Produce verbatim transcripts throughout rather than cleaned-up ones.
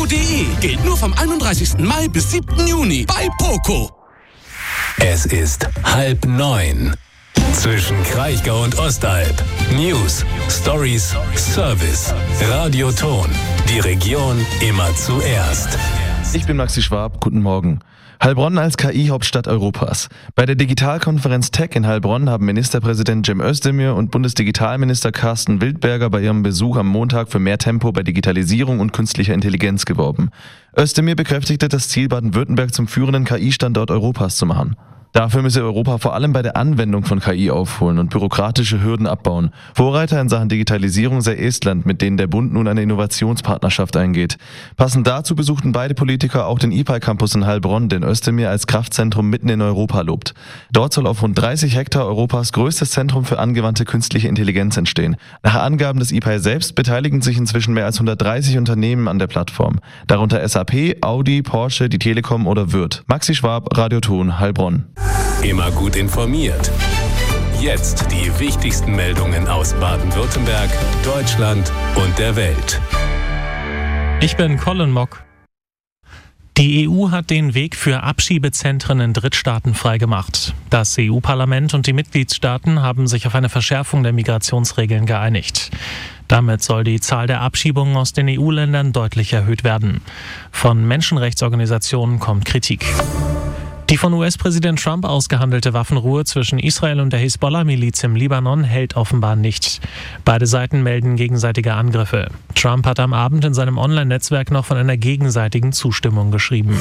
poco punkt de. Gilt nur vom einunddreißigsten Mai bis siebten Juni bei Poco. Es ist halb neun. Zwischen Kraichgau und Ostalb. News, Stories, Service. Radioton. Die Region immer zuerst. Ich bin Maxi Schwab, guten Morgen. Heilbronn als K I-Hauptstadt Europas. Bei der Digitalkonferenz Tech in Heilbronn haben Ministerpräsident Cem Özdemir und Bundesdigitalminister Carsten Wildberger bei ihrem Besuch am Montag für mehr Tempo bei Digitalisierung und künstlicher Intelligenz geworben. Özdemir bekräftigte das Ziel, Baden-Württemberg zum führenden K I-Standort Europas zu machen. Dafür müsse Europa vor allem bei der Anwendung von K I aufholen und bürokratische Hürden abbauen. Vorreiter in Sachen Digitalisierung sei Estland, mit denen der Bund nun eine Innovationspartnerschaft eingeht. Passend dazu besuchten beide Politiker auch den I P A I-Campus in Heilbronn, den Özdemir als Kraftzentrum mitten in Europa lobt. Dort soll auf rund dreißig Hektar Europas größtes Zentrum für angewandte künstliche Intelligenz entstehen. Nach Angaben des I P A I selbst beteiligen sich inzwischen mehr als hundertdreißig Unternehmen an der Plattform. Darunter S A P, Audi, Porsche, die Telekom oder Würth. Maxi Schwab, Radioton, Heilbronn. Immer gut informiert. Jetzt die wichtigsten Meldungen aus Baden-Württemberg, Deutschland und der Welt. Ich bin Colin Mock. Die E U hat den Weg für Abschiebezentren in Drittstaaten freigemacht. Das E U-Parlament und die Mitgliedstaaten haben sich auf eine Verschärfung der Migrationsregeln geeinigt. Damit soll die Zahl der Abschiebungen aus den E U-Ländern deutlich erhöht werden. Von Menschenrechtsorganisationen kommt Kritik. Die von U S-Präsident Trump ausgehandelte Waffenruhe zwischen Israel und der Hisbollah-Miliz im Libanon hält offenbar nicht. Beide Seiten melden gegenseitige Angriffe. Trump hat am Abend in seinem Online-Netzwerk noch von einer gegenseitigen Zustimmung geschrieben.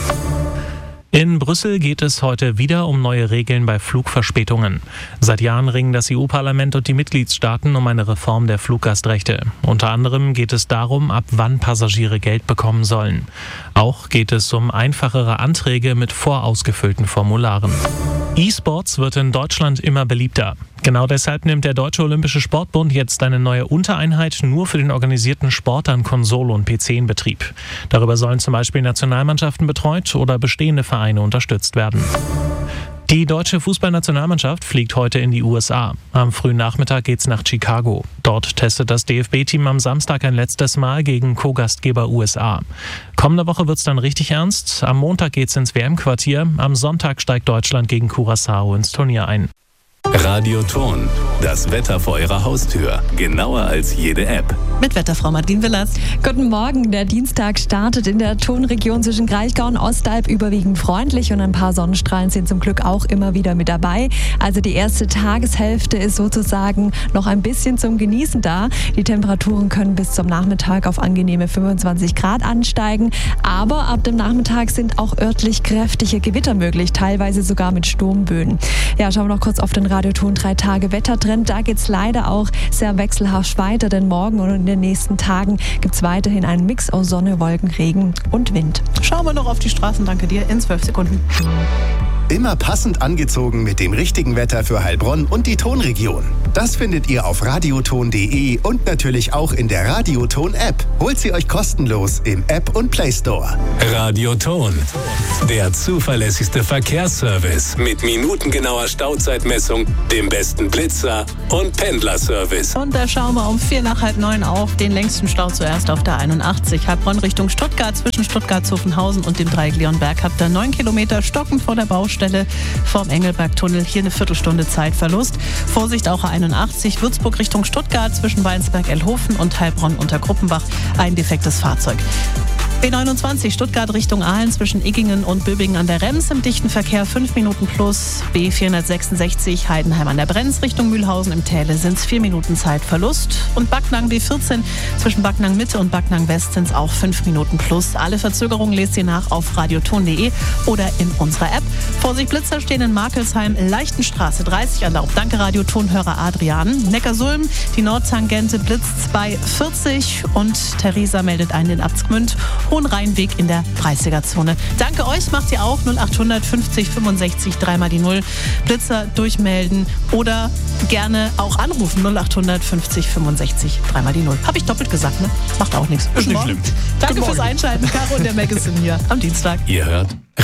In Brüssel geht es heute wieder um neue Regeln bei Flugverspätungen. Seit Jahren ringen das E U-Parlament und die Mitgliedstaaten um eine Reform der Fluggastrechte. Unter anderem geht es darum, ab wann Passagiere Geld bekommen sollen. Auch geht es um einfachere Anträge mit vorausgefüllten Formularen. E-Sports wird in Deutschland immer beliebter. Genau deshalb nimmt der Deutsche Olympische Sportbund jetzt eine neue Untereinheit nur für den organisierten Sport an Konsole und P C in Betrieb. Darüber sollen zum Beispiel Nationalmannschaften betreut oder bestehende Vereine unterstützt werden. Die deutsche Fußballnationalmannschaft fliegt heute in die U S A. Am frühen Nachmittag geht's nach Chicago. Dort testet das D F B-Team am Samstag ein letztes Mal gegen Co-Gastgeber U S A. Kommende Woche wird's dann richtig ernst. Am Montag geht's ins W M-Quartier. Am Sonntag steigt Deutschland gegen Curaçao ins Turnier ein. Radioton, das Wetter vor Ihrer Haustür. Genauer als jede App. Mit Wetterfrau Martin Willers. Guten Morgen. Der Dienstag startet in der Tonregion zwischen Kraichgau und Ostalb überwiegend freundlich und ein paar Sonnenstrahlen sind zum Glück auch immer wieder mit dabei. Also die erste Tageshälfte ist sozusagen noch ein bisschen zum Genießen da. Die Temperaturen können bis zum Nachmittag auf angenehme fünfundzwanzig Grad ansteigen. Aber ab dem Nachmittag sind auch örtlich kräftige Gewitter möglich, teilweise sogar mit Sturmböen. Ja, schauen wir noch kurz auf den Radioton drei Tage Wettertrend. Da geht es leider auch sehr wechselhaft weiter, denn morgen und in den nächsten Tagen gibt es weiterhin einen Mix aus Sonne, Wolken, Regen und Wind. Schauen wir noch auf die Straßen, danke dir, in zwölf Sekunden. Immer passend angezogen mit dem richtigen Wetter für Heilbronn und die Tonregion. Das findet ihr auf radioton punkt de und natürlich auch in der Radioton-App. Holt sie euch kostenlos im App und Play Store. Radioton, der zuverlässigste Verkehrsservice mit minutengenauer Stauzeitmessung, dem besten Blitzer und Pendlerservice. Und da schauen wir um vier nach halb neun auf den längsten Stau zuerst auf der einundachtzig. Heilbronn Richtung Stuttgart, zwischen Stuttgart-Zuffenhausen und dem Dreieck Leonberg habt ihr neun Kilometer Stocken vor der Baustelle vom Engelbergtunnel. Hier eine Viertelstunde Zeitverlust. Vorsicht auch A einundachtzig, Würzburg Richtung Stuttgart, zwischen Weinsberg-Elhofen und Heilbronn unter Gruppenbach. Ein defektes Fahrzeug. B neunundzwanzig Stuttgart Richtung Aalen zwischen Iggingen und Böbingen an der Rems im dichten Verkehr fünf Minuten plus. B vierhundertsechsundsechzig Heidenheim an der Brenz Richtung Mühlhausen im Täle sind es vier Minuten Zeitverlust. Und Backnang B vierzehn zwischen Backnang Mitte und Backnang West sind es auch fünf Minuten plus. Alle Verzögerungen lest ihr nach auf radioton punkt de oder in unserer App. Vorsicht Blitzer stehen in Markelsheim, Leichtenstraße dreißig an der Hauptdanke Danke Radio-Tonhörer Adrian. Neckarsulm, die Nordtangente blitzt bei vierzig und Theresa meldet einen in Abtsgmünd. Hohenrheinweg in der dreißiger Zone. Danke euch, macht ihr auch null achthundert fünfzig fünfundsechzig dreimal die null. Blitzer durchmelden oder gerne auch anrufen null achthundert fünfzig fünfundsechzig dreimal die null. Habe ich doppelt gesagt, ne? Macht auch nichts. Ist nicht schlimm. Danke fürs Einschalten. Caro und der Magazine hier am Dienstag. Ihr hört